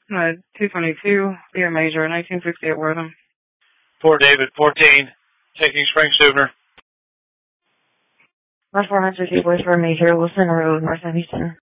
222, Dear Major, 1960 at Wortham. Fort David, 14, taking Spring Sooner. 450 West Major, Wilson Road, North Huntington.